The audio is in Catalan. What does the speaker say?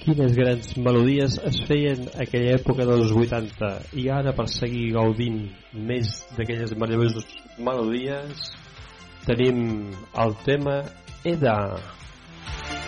Quines grans melodies es feien a aquella època dels 80, i ara, per seguir gaudint més d'aquelles meravelloses melodies, tenim el tema Eda.